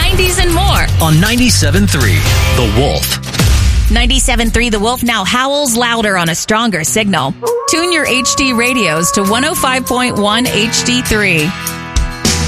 90s, and more on 97.3 The Wolf. 97.3 The Wolf now howls louder on a stronger signal. Tune your HD radios to 105.1 HD3.